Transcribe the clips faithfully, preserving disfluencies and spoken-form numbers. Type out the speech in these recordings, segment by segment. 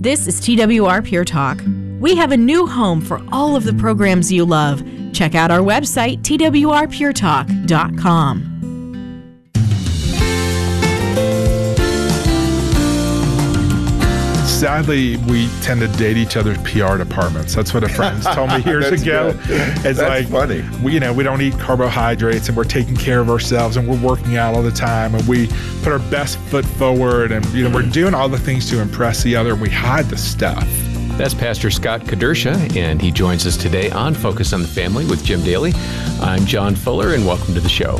This is T W R Pure Talk. We have a new home for all of the programs you love. Check out our website, T W R pure talk dot com. Sadly, we tend to date each other's P R departments. That's what a friend told me years ago. Good. It's That's like, funny. We, you know, we don't eat carbohydrates, and we're taking care of ourselves, and we're working out all the time, and we put our best foot forward, and you know, we're doing all the things to impress the other, and we hide the stuff. That's Pastor Scott Kadersha, and he joins us today on Focus on the Family with Jim Daly. I'm John Fuller, and welcome to the show.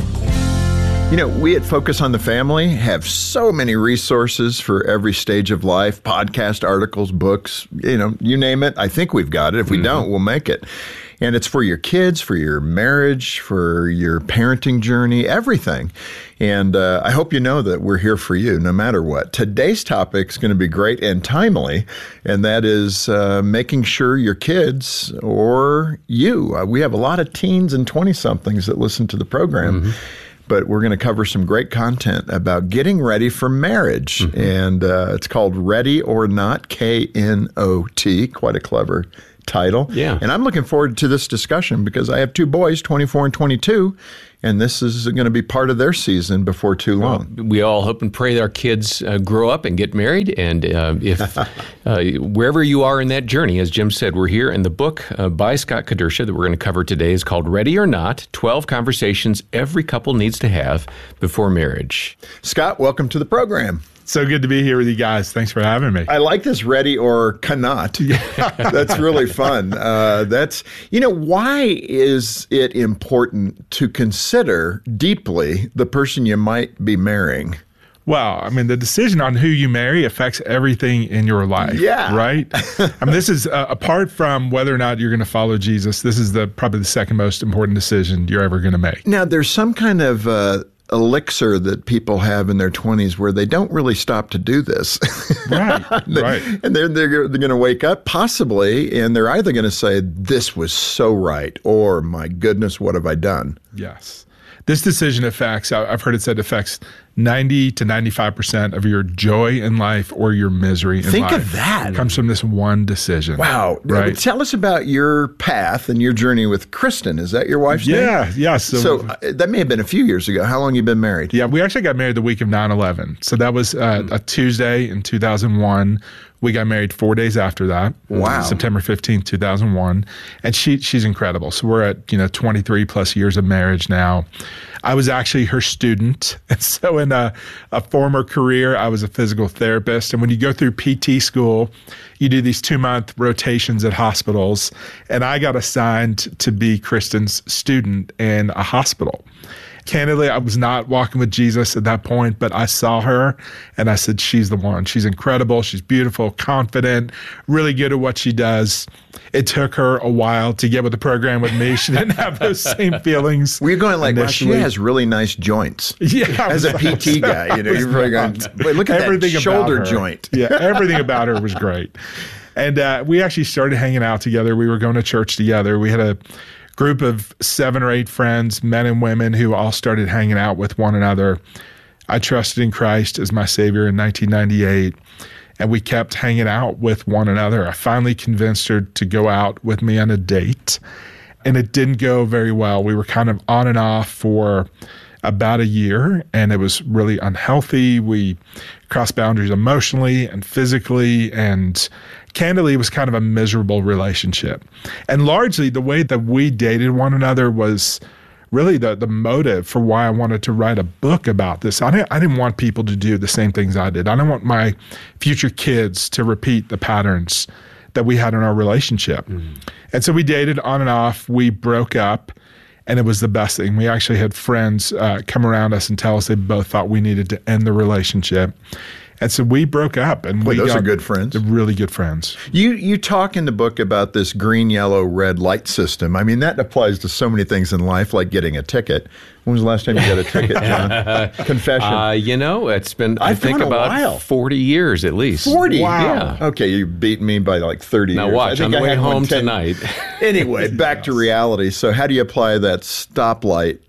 You know, we at Focus on the Family have so many resources for every stage of life, podcast, articles, books, you know, you name it. I think we've got it. If we mm-hmm. don't, we'll make it. And it's for your kids, for your marriage, for your parenting journey, everything. And uh, I hope you know that we're here for you no matter what. Today's topic is going to be great and timely, and that is uh, making sure your kids or you, uh, we have a lot of teens and twenty-somethings that listen to the program. Mm-hmm. But we're going to cover some great content about getting ready for marriage. Mm-hmm. And uh, it's called Ready or Not, K N O T, quite a clever title. Yeah. And I'm looking forward to this discussion because I have two boys, twenty-four and twenty-two, and this is going to be part of their season before too long. Well, we all hope and pray that our kids uh, grow up and get married. And uh, if uh, wherever you are in that journey, as Jim said, we're here. And the book uh, by Scott Kadersha that we're going to cover today is called Ready or Not, twelve Conversations Every Couple Needs to Have Before Marriage. Scott, welcome to the program. So good to be here with you guys. Thanks for having me. I like this ready or cannot. That's really fun. Uh, that's, you know, why is it important to consider deeply the person you might be marrying? Well, I mean, the decision on who you marry affects everything in your life. Yeah. Right? I mean, this is, uh, apart from whether or not you're going to follow Jesus, this is the probably the second most important decision you're ever going to make. Now, there's some kind of uh, elixir that people have in their twenties where they don't really stop to do this. Right, they, right. And they're, they're, they're going to wake up, possibly, and they're either going to say, this was so right, or, my goodness, what have I done? Yes. This decision affects, I've heard it said, affects ninety to ninety-five percent of your joy in life or your misery in Think life. Think of that. It comes from this one decision. Wow. Right? Tell us about your path and your journey with Kristen. Is that your wife's name? Yeah, yeah. So, so uh, that may have been a few years ago. How long have you been married? Yeah, we actually got married the week of nine eleven. So that was uh, mm. a Tuesday in two thousand one. We got married four days after that. Wow. September fifteenth, two thousand one. And she she's incredible. So we're at, you know, twenty-three plus years of marriage now. I was actually her student. And so in a, a former career, I was a physical therapist. And when you go through P T school, you do these two-month rotations at hospitals. And I got assigned to be Kristen's student in a hospital. Candidly, I was not walking with Jesus at that point, but I saw her and I said, she's the one. She's incredible. She's beautiful, confident, really good at what she does. It took her a while to get with the program with me. She didn't have those same feelings. Were you going like, well, she initially. has really nice joints? Yeah. As a P T guy, you know, you're probably going, wait, look at everything that shoulder about her. joint. Yeah, everything about her was great. And uh, we actually started hanging out together. We were going to church together. We had a group of seven or eight friends, men and women, who all started hanging out with one another. I trusted in Christ as my Savior in nineteen ninety-eight, and we kept hanging out with one another. I finally convinced her to go out with me on a date, and it didn't go very well. We were kind of on and off for about a year, and it was really unhealthy. We crossed boundaries emotionally and physically, and candidly, it was kind of a miserable relationship. And largely, the way that we dated one another was really the, the motive for why I wanted to write a book about this. I didn't, I didn't want people to do the same things I did. I didn't want my future kids to repeat the patterns that we had in our relationship. Mm. And so we dated on and off. We broke up, and it was the best thing. We actually had friends uh, come around us and tell us they both thought we needed to end the relationship. And so we broke up, and Boy, we those got are good friends. Really good friends. You you talk in the book about this green, yellow, red light system. I mean, that applies to so many things in life, like getting a ticket. When was the last time you got a ticket, John? Confession. Uh, you know, it's been, I I've think, gone a about while. forty years at least. forty? Wow. Yeah. Okay, you beat me by like thirty Now years. watch, I on think the I way had one home ten tonight. Anyway, back to reality. So how do you apply that stoplight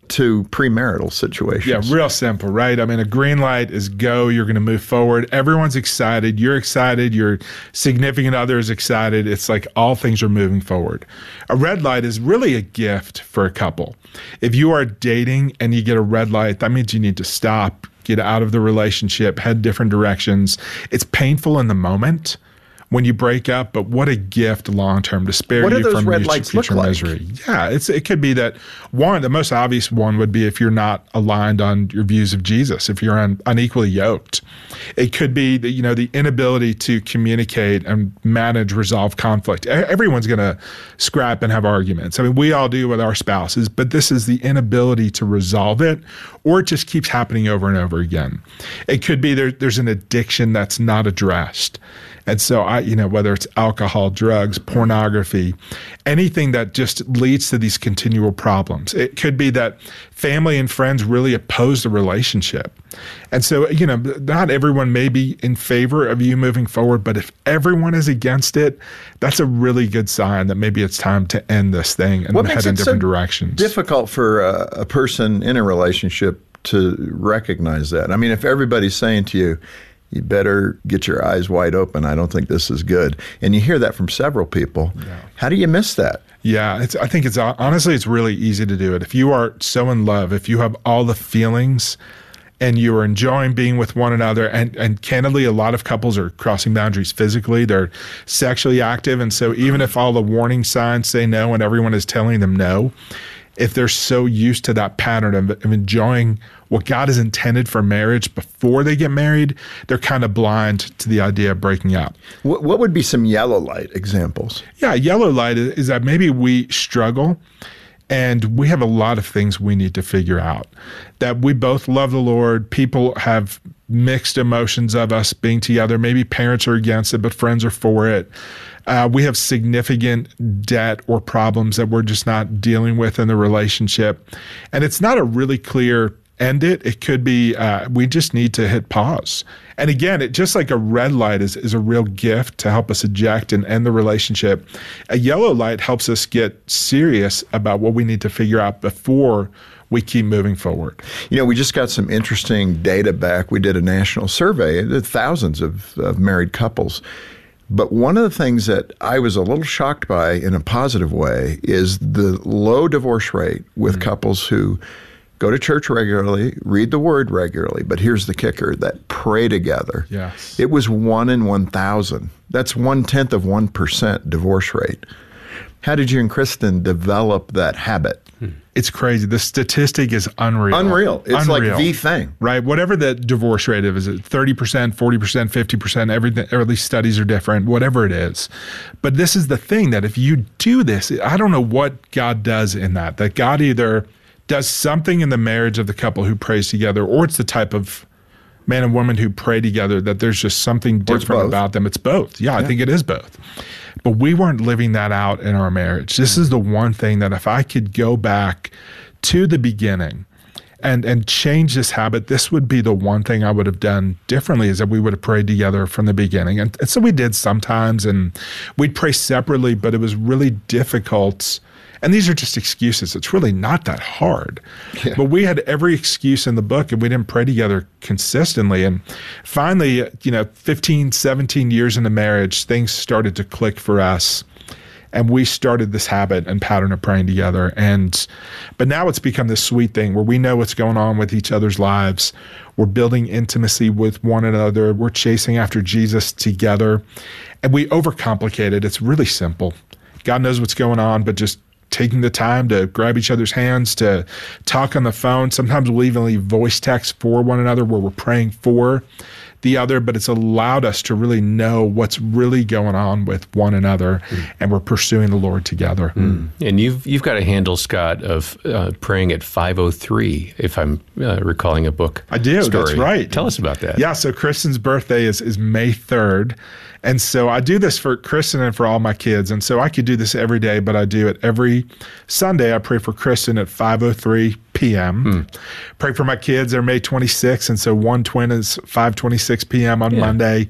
to premarital situations. Yeah, real simple, right? I mean, a green light is go, you're going to move forward. Everyone's excited. You're excited. Your significant other is excited. It's like all things are moving forward. A red light is really a gift for a couple. If you are dating and you get a red light, that means you need to stop, get out of the relationship, head different directions. It's painful in the moment when you break up, but what a gift long-term to spare what you do those from red future, lights future look like? misery. Yeah, it's it could be that one, the most obvious one would be if you're not aligned on your views of Jesus, if you're un, unequally yoked. It could be the, you know, the inability to communicate and manage, resolve conflict. Everyone's going to scrap and have arguments. I mean, we all do with our spouses, but this is the inability to resolve it, or it just keeps happening over and over again. It could be there, there's an addiction that's not addressed. And so, I, you know, whether it's alcohol, drugs, pornography, anything that just leads to these continual problems. It could be that family and friends really oppose the relationship. And so, you know, not everyone may be in favor of you moving forward, but if everyone is against it, that's a really good sign that maybe it's time to end this thing and what head makes in it different so directions. Difficult for a, a person in a relationship to recognize that. I mean, if everybody's saying to you, you better get your eyes wide open. I don't think this is good. And you hear that from several people. Yeah. How do you miss that? Yeah, it's, I think it's honestly, it's really easy to do it. If you are so in love, if you have all the feelings and you are enjoying being with one another, and, and candidly, a lot of couples are crossing boundaries physically, they're sexually active. And so even if all the warning signs say no and everyone is telling them no, if they're so used to that pattern of, of enjoying what God has intended for marriage before they get married, they're kind of blind to the idea of breaking up. What, what would be some yellow light examples? Yeah, yellow light is, is that maybe we struggle and we have a lot of things we need to figure out. That we both love the Lord. People have mixed emotions of us being together. Maybe parents are against it, but friends are for it. Uh, we have significant debt or problems that we're just not dealing with in the relationship. And it's not a really clear end it. It could be uh, we just need to hit pause. And again, it just like a red light is, is a real gift to help us eject and end the relationship. A yellow light helps us get serious about what we need to figure out before we keep moving forward. You know, we just got some interesting data back. We did a national survey, thousands of, of married couples. But one of the things that I was a little shocked by in a positive way is the low divorce rate with mm-hmm. couples who go to church regularly, read the word regularly, but here's the kicker, that pray together. Yes. It was one in one thousand. That's one-tenth of one percent divorce rate. How did you and Kristen develop that habit? It's crazy. The statistic is unreal. Unreal. It's unreal. like the thing. Right. Whatever the divorce rate is, is it thirty percent, forty percent, fifty percent, everything, or at least studies are different, whatever it is. But this is the thing, that if you do this, I don't know what God does in that, that God either does something in the marriage of the couple who prays together, or it's the type of man and woman who pray together that there's just something different about them. It's both. Yeah, yeah, I think it is both. But we weren't living that out in our marriage. This is the one thing that if I could go back to the beginning and and change this habit, this would be the one thing I would have done differently, is that we would have prayed together from the beginning. And, and so we did sometimes, and we'd pray separately, but it was really difficult. And these are just excuses. It's really not that hard. Yeah. But we had every excuse in the book, and we didn't pray together consistently. And finally, you know, fifteen, seventeen years into marriage, things started to click for us. And we started this habit and pattern of praying together. And but now it's become this sweet thing where we know what's going on with each other's lives. We're building intimacy with one another. We're chasing after Jesus together. And we overcomplicate it. It's really simple. God knows what's going on, but just taking the time to grab each other's hands, to talk on the phone. Sometimes we'll even leave voice texts for one another where we're praying for the other, but it's allowed us to really know what's really going on with one another, mm. and we're pursuing the Lord together. Mm. And you've you've got a handle, Scott, of uh, praying at five oh three, if I'm uh, recalling a book. I do, story. That's right. Tell us about that. Yeah, so Kristen's birthday is, is May third. And so I do this for Kristen and for all my kids. And so I could do this every day, but I do it every Sunday. I pray for Kristen at five oh three p.m. Mm. Pray for my kids. They're May twenty-sixth. And so one twin is five twenty-six p.m. on yeah. Monday.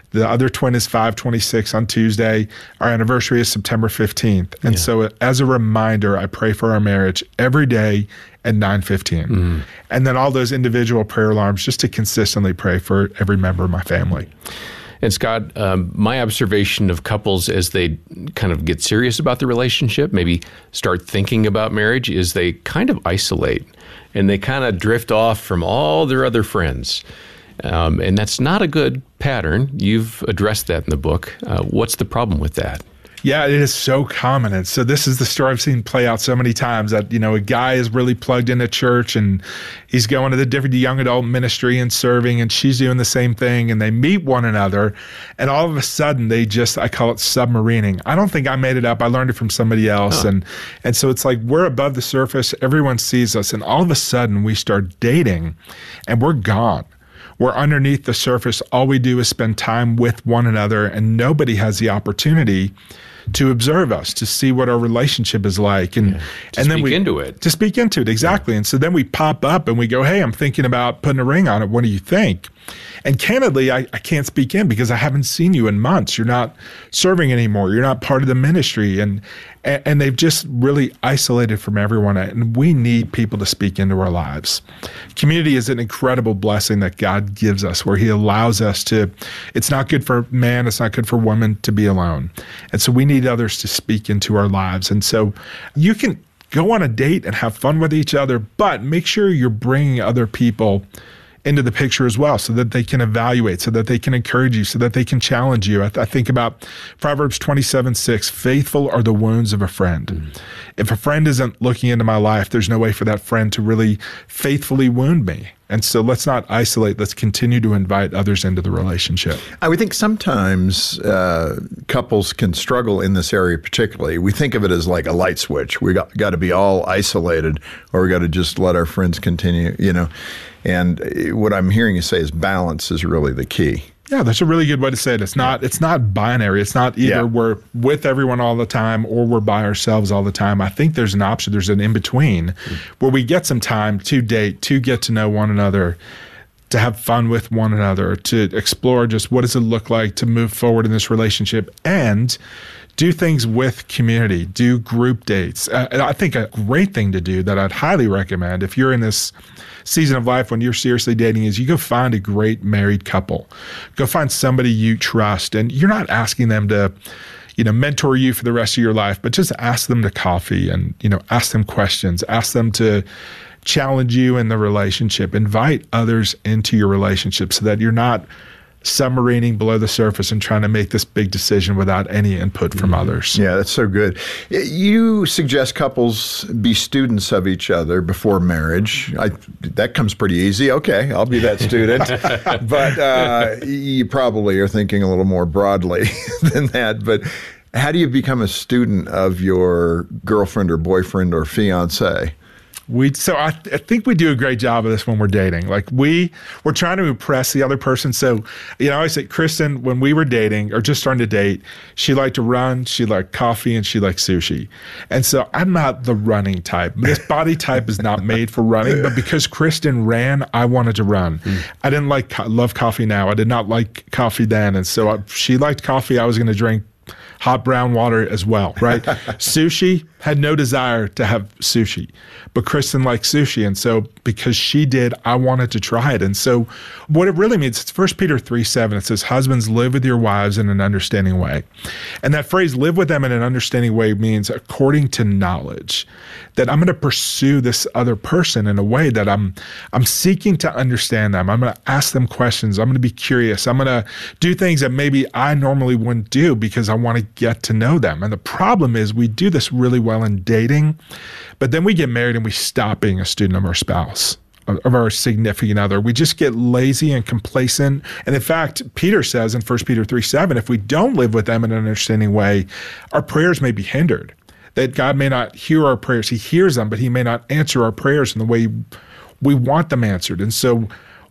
The other twin is five twenty-six on Tuesday. Our anniversary is September fifteenth. And yeah. so as a reminder, I pray for our marriage every day at nine fifteen. Mm. And then all those individual prayer alarms just to consistently pray for every member of my family. And Scott, um, my observation of couples as they kind of get serious about the relationship, maybe start thinking about marriage, is they kind of isolate and they kind of drift off from all their other friends. Um, and that's not a good pattern. You've addressed that in the book. Uh, what's the problem with that? Yeah, it is so common. And so this is the story I've seen play out so many times that, you know, a guy is really plugged into church and he's going to the different young adult ministry and serving, and she's doing the same thing, and they meet one another, and all of a sudden they just, I call it submarining. I don't think I made it up. I learned it from somebody else. Huh. And, and so it's like we're above the surface. Everyone sees us. And all of a sudden we start dating and we're gone. We're underneath the surface. All we do is spend time with one another, and nobody has the opportunity to observe us, to see what our relationship is like, and yeah, to and then speak we into it. To speak into it, exactly. Yeah. And so then we pop up and we go, "Hey, I'm thinking about putting a ring on it. What do you think?" And candidly, I, I can't speak in because I haven't seen you in months. You're not serving anymore. You're not part of the ministry. And, and and they've just really isolated from everyone. And we need people to speak into our lives. Community is an incredible blessing that God gives us, where he allows us to, it's not good for man, it's not good for woman to be alone. And so we need others to speak into our lives. And so you can go on a date and have fun with each other, but make sure you're bringing other people into the picture as well, so that they can evaluate, so that they can encourage you, so that they can challenge you. I, th- I think about Proverbs twenty-seven six, faithful are the wounds of a friend. Mm-hmm. If a friend isn't looking into my life, there's no way for that friend to really faithfully wound me. And so let's not isolate. Let's continue to invite others into the relationship. I would think sometimes uh, couples can struggle in this area particularly. We think of it as like a light switch. We got, got to be all isolated, or we got to just let our friends continue, you know. And what I'm hearing you say is balance is really the key. Yeah, that's a really good way to say it. It's not it's not binary. It's not either yeah. we're with everyone all the time or we're by ourselves all the time. I think there's an option. There's an in-between mm-hmm. where we get some time to date, to get to know one another, to have fun with one another, to explore just what does it look like to move forward in this relationship, and do things with community, do group dates. Uh, I think a great thing to do that I'd highly recommend if you're in this season of life when you're seriously dating is you go find a great married couple. Go find somebody you trust, and you're not asking them to, you know, mentor you for the rest of your life, but just ask them to coffee and, you know, ask them questions, ask them to challenge you in the relationship, invite others into your relationship so that you're not submarining below the surface and trying to make this big decision without any input from mm-hmm. others. Yeah, that's so good. You suggest couples be students of each other before marriage. I, that comes pretty easy. Okay, I'll be that student. But uh, you probably are thinking a little more broadly than that. But how do you become a student of your girlfriend or boyfriend or fiance? We so I, th- I think we do a great job of this when we're dating. Like we we're trying to impress the other person. So, you know, I always say, Kristen, when we were dating or just starting to date, she liked to run, she liked coffee, and she liked sushi. And so I'm not the running type. This body type is not made for running. But because Kristen ran, I wanted to run. Mm. I didn't like co- love coffee now. I did not like coffee then. And so I, she liked coffee. I was going to drink hot brown water as well, right? Sushi, had no desire to have sushi, but Kristen likes sushi. And so because she did, I wanted to try it. And so what it really means, it's First Peter three seven. It says, husbands, live with your wives in an understanding way. And that phrase, live with them in an understanding way, means according to knowledge, that I'm going to pursue this other person in a way that I'm I'm seeking to understand them. I'm going to ask them questions. I'm going to be curious. I'm going to do things that maybe I normally wouldn't do because I want to get to know them. And the problem is we do this really well in dating, but then we get married and we stop being a student of our spouse, of our significant other. We just get lazy and complacent. And in fact, Peter says in First Peter three seven, if we don't live with them in an understanding way, our prayers may be hindered. That God may not hear our prayers. He hears them, but he may not answer our prayers in the way we want them answered. And so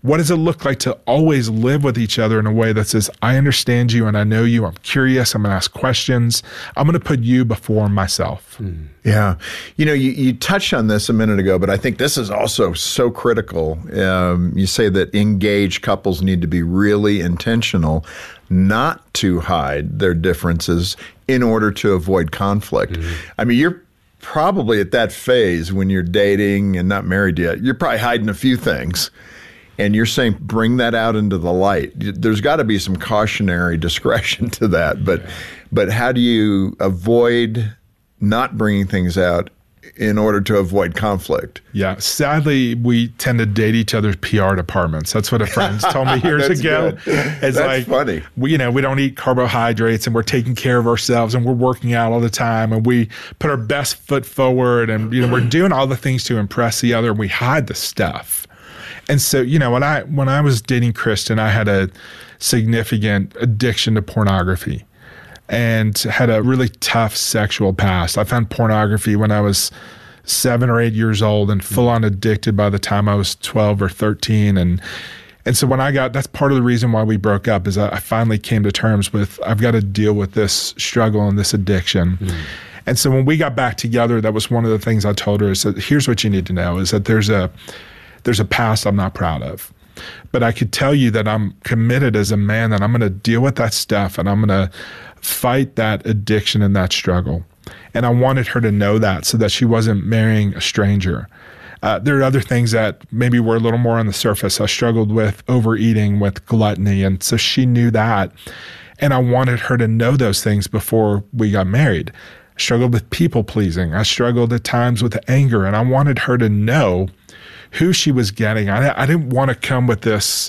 What does it look like to always live with each other in a way that says, I understand you and I know you. I'm curious. I'm going to ask questions. I'm going to put you before myself. Mm. Yeah. You know, you, you touched on this a minute ago, but I think this is also so critical. Um, you say that engaged couples need to be really intentional not to hide their differences in order to avoid conflict. Mm. I mean, you're probably at that phase when you're dating and not married yet. You're probably hiding a few things. And you're saying bring that out into the light. There's got to be some cautionary discretion to that. But but how do you avoid not bringing things out in order to avoid conflict? Yeah. Sadly, we tend to date each other's P R departments. That's what a friend told me years That's ago. Good. It's That's like, funny. We, you know, we don't eat carbohydrates and we're taking care of ourselves and we're working out all the time and we put our best foot forward and, you know, we're doing all the things to impress the other and we hide the stuff. And so, you know, when I when I was dating Kristen, I had a significant addiction to pornography and had a really tough sexual past. I found pornography when I was seven or eight years old and full on addicted by the time I was twelve or thirteen. And and so when I got, that's part of the reason why we broke up is I, I finally came to terms with, I've got to deal with this struggle and this addiction. Mm. And so when we got back together, that was one of the things I told her is that here's what you need to know is that there's a There's a past I'm not proud of. But I could tell you that I'm committed as a man that I'm going to deal with that stuff and I'm going to fight that addiction and that struggle. And I wanted her to know that so that she wasn't marrying a stranger. Uh, there are other things that maybe were a little more on the surface. I struggled with overeating, with gluttony, and so she knew that. And I wanted her to know those things before we got married. I struggled with people pleasing. I struggled at times with anger, and I wanted her to know who she was getting. I, I didn't want to come with this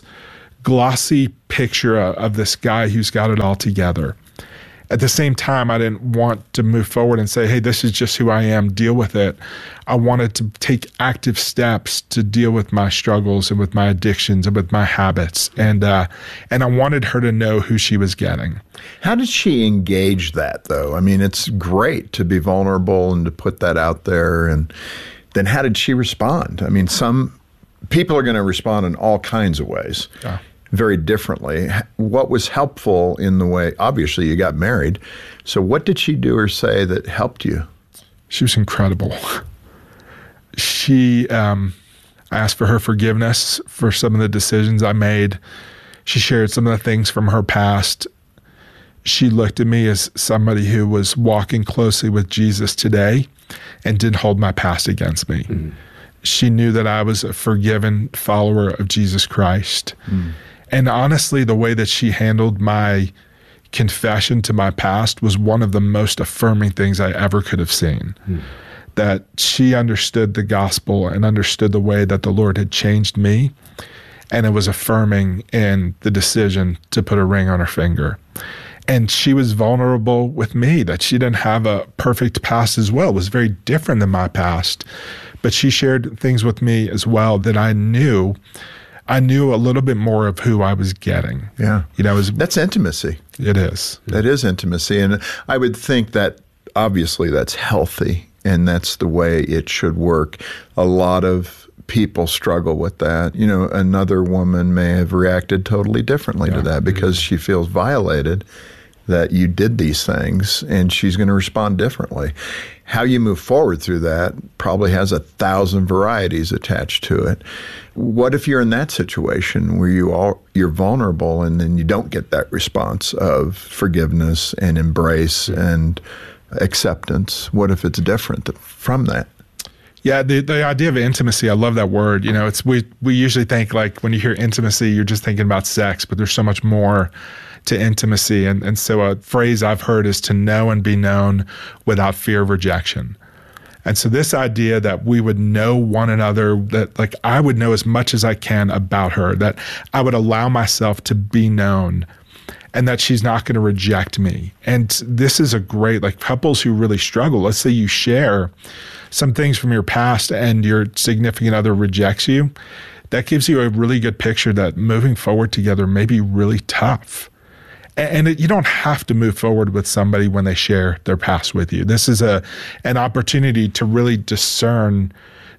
glossy picture of, of this guy who's got it all together. At the same time, I didn't want to move forward and say, hey, this is just who I am, deal with it. I wanted to take active steps to deal with my struggles and with my addictions and with my habits. And uh, and I wanted her to know who she was getting. How did she engage that, though? I mean, it's great to be vulnerable and to put that out there. And then how did she respond? I mean, some people are going to respond in all kinds of ways. Yeah. Very differently. What was helpful in the way, obviously you got married, so what did she do or say that helped you? She was incredible. She, um, I asked for her forgiveness for some of the decisions I made. She shared some of the things from her past. She looked at me as somebody who was walking closely with Jesus today and didn't hold my past against me. Mm. She knew that I was a forgiven follower of Jesus Christ. Mm. And honestly, the way that she handled my confession to my past was one of the most affirming things I ever could have seen. Mm. That she understood the gospel and understood the way that the Lord had changed me. And it was affirming in the decision to put a ring on her finger. And she was vulnerable with me, that she didn't have a perfect past as well. It was very different than my past. But she shared things with me as well that I knew I knew a little bit more of who I was getting. Yeah. You know, it was, that's intimacy. It is. That is intimacy. And I would think that obviously that's healthy and that's the way it should work. A lot of people struggle with that. You know, another woman may have reacted totally differently yeah. to that because mm-hmm. she feels violated that you did these things, and she's going to respond differently. How you move forward through that probably has a thousand varieties attached to it. What if you're in that situation where you are, you're vulnerable and then you don't get that response of forgiveness and embrace and acceptance? What if it's different from that? Yeah, the, the idea of intimacy, I love that word. You know, it's we we usually think like when you hear intimacy, you're just thinking about sex, but there's so much more to intimacy. And, and so a phrase I've heard is to know and be known without fear of rejection. And so this idea that we would know one another, that like I would know as much as I can about her, that I would allow myself to be known, and that she's not going to reject me. And this is a great, like couples who really struggle, let's say you share some things from your past and your significant other rejects you, that gives you a really good picture that moving forward together may be really tough. And it, you don't have to move forward with somebody when they share their past with you. This is a an opportunity to really discern,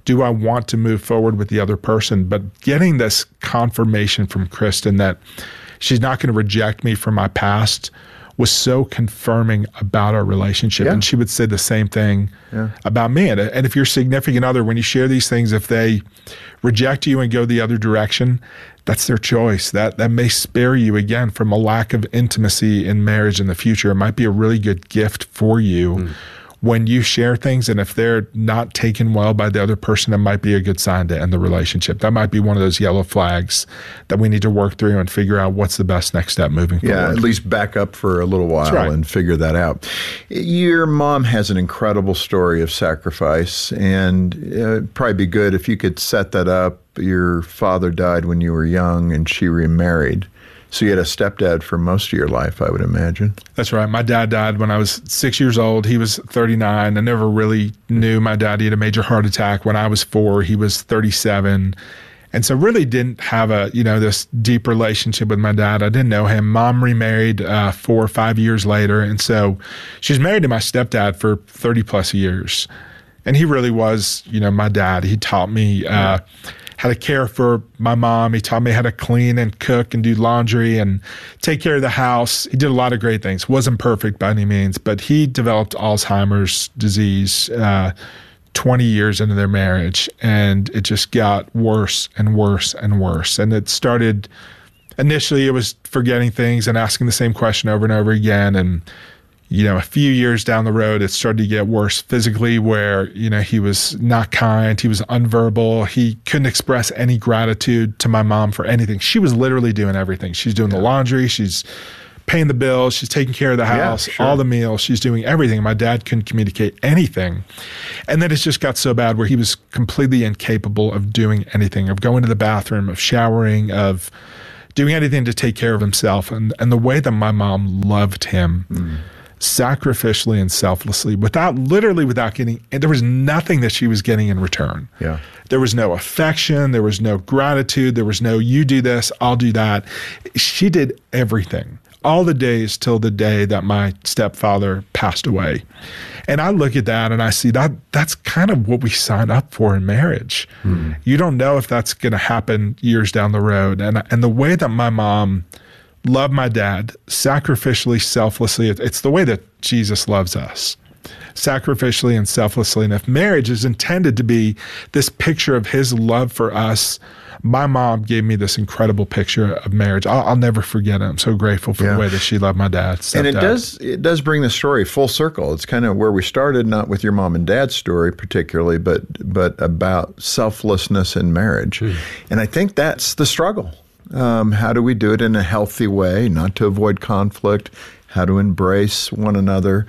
do I want to move forward with the other person? But getting this confirmation from Kristen that she's not going to reject me from my past was so confirming about our relationship. Yeah. And she would say the same thing yeah. about me. And, and if your significant other, when you share these things, if they reject you and go the other direction, that's their choice. That that may spare you, again, from a lack of intimacy in marriage in the future. It might be a really good gift for you mm. when you share things. And if they're not taken well by the other person, it might be a good sign to end the relationship. That might be one of those yellow flags that we need to work through and figure out what's the best next step moving forward. Yeah, at least back up for a little while right. and figure that out. Your mom has an incredible story of sacrifice, and it'd probably be good if you could set that up. Your father died when you were young, and she remarried. So you had a stepdad for most of your life, I would imagine. That's right. My dad died when I was six years old. He was thirty-nine. I never really knew my dad. He had a major heart attack when I was four. He was thirty-seven. And so really didn't have a, you know, this deep relationship with my dad. I didn't know him. Mom remarried uh, four or five years later. And so she's married to my stepdad for thirty plus years. And he really was, you know, my dad. He taught me uh, how to care for my mom. He taught me how to clean and cook and do laundry and take care of the house. He did a lot of great things. Wasn't perfect by any means, but he developed Alzheimer's disease uh, twenty years into their marriage, and it just got worse and worse and worse. And it started, initially it was forgetting things and asking the same question over and over again. And you know, a few years down the road, it started to get worse physically where, you know, he was not kind. He was unverbal. He couldn't express any gratitude to my mom for anything. She was literally doing everything. She's doing yeah. the laundry. She's paying the bills. She's taking care of the house, yeah, sure. all the meals. She's doing everything. My dad couldn't communicate anything. And then it just got so bad where he was completely incapable of doing anything, of going to the bathroom, of showering, of doing anything to take care of himself. And, and the way that my mom loved him, mm. sacrificially and selflessly, without literally without getting, and there was nothing that she was getting in return. Yeah. There was no affection. There was no gratitude. There was no, you do this, I'll do that. She did everything, all the days till the day that my stepfather passed away. And I look at that and I see that that's kind of what we sign up for in marriage. Hmm. You don't know if that's going to happen years down the road. And and the way that my mom love my dad sacrificially, selflessly. It's the way that Jesus loves us, sacrificially and selflessly. And if marriage is intended to be this picture of his love for us, my mom gave me this incredible picture of marriage. I'll, I'll never forget it. I'm so grateful for yeah. the way that she loved my dad. Stepdad. And it does it does bring the story full circle. It's kind of where we started, not with your mom and dad's story particularly, but but about selflessness in marriage. Mm. And I think that's the struggle. Um, how do we do it in a healthy way, not to avoid conflict, how to embrace one another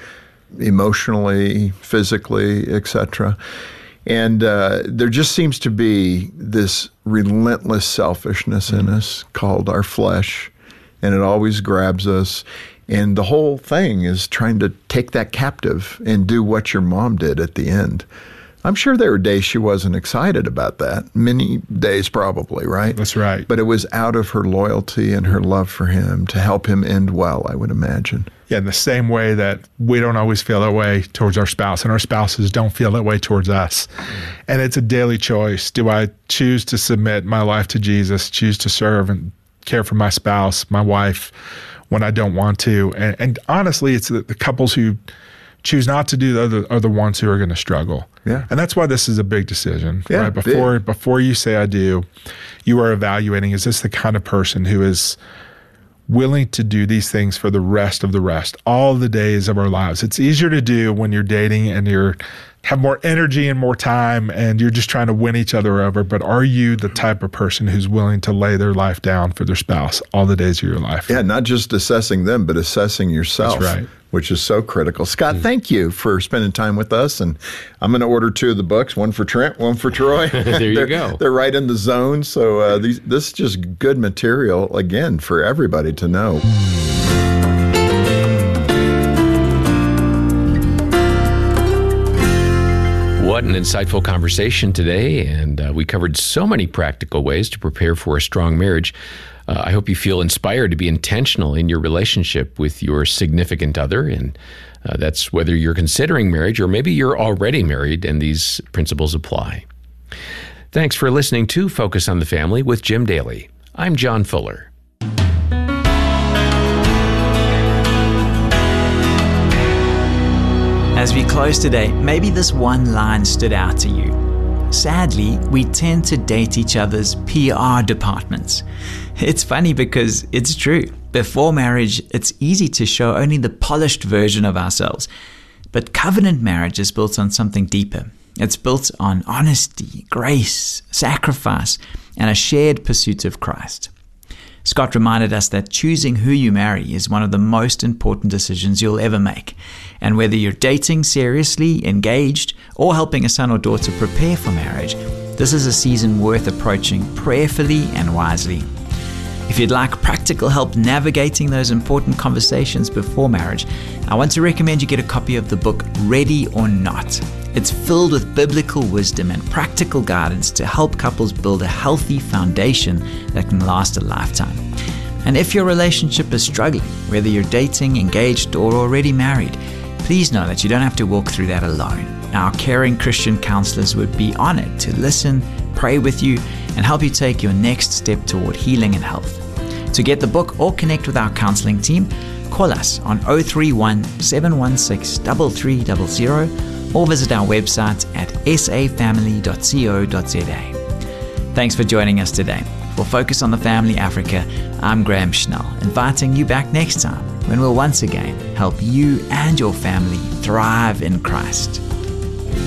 emotionally, physically, et cetera. And uh, there just seems to be this relentless selfishness mm-hmm. in us called our flesh, and it always grabs us. And the whole thing is trying to take that captive and do what your mom did at the end. I'm sure there were days she wasn't excited about that. Many days probably, right? That's right. But it was out of her loyalty and her love for him to help him end well, I would imagine. Yeah, in the same way that we don't always feel that way towards our spouse, and our spouses don't feel that way towards us. And it's a daily choice. Do I choose to submit my life to Jesus, choose to serve and care for my spouse, my wife, when I don't want to? And, and honestly, it's the, the couples who choose not to do that are the, are the ones who are going to struggle. Yeah. And that's why this is a big decision. Yeah, right? Before big. before you say I do, you are evaluating, is this the kind of person who is willing to do these things for the rest of the rest, all the days of our lives? It's easier to do when you're dating and you're have more energy and more time and you're just trying to win each other over. But are you the type of person who's willing to lay their life down for their spouse all the days of your life? Yeah, not just assessing them, but assessing yourself. That's right. Which is so critical. Scott, mm. thank you for spending time with us. And I'm going to order two of the books, one for Trent, one for Troy. There you they're, go. They're right in the zone. So uh, these, this is just good material, again, for everybody to know. What an insightful conversation today, and uh, we covered so many practical ways to prepare for a strong marriage. Uh, I hope you feel inspired to be intentional in your relationship with your significant other, and uh, that's whether you're considering marriage or maybe you're already married and these principles apply. Thanks for listening to Focus on the Family with Jim Daly. I'm John Fuller. As we close today, maybe this one line stood out to you. Sadly, we tend to date each other's P R departments. It's funny because it's true. Before marriage, it's easy to show only the polished version of ourselves. But covenant marriage is built on something deeper. It's built on honesty, grace, sacrifice, and a shared pursuit of Christ. Scott reminded us that choosing who you marry is one of the most important decisions you'll ever make. And whether you're dating seriously, engaged, or helping a son or daughter prepare for marriage, this is a season worth approaching prayerfully and wisely. If you'd like practical help navigating those important conversations before marriage, I want to recommend you get a copy of the book Ready or Not. It's filled with biblical wisdom and practical guidance to help couples build a healthy foundation that can last a lifetime. And if your relationship is struggling, whether you're dating, engaged, or already married, please know that you don't have to walk through that alone. Our caring Christian counselors would be honored to listen, pray with you, and help you take your next step toward healing and health. To get the book or connect with our counseling team, call us on zero three one, seven one six, three three zero zero or visit our website at s a family dot co dot z a. Thanks for joining us today. For Focus on the Family Africa, I'm Graham Schnell, inviting you back next time when we'll once again help you and your family thrive in Christ.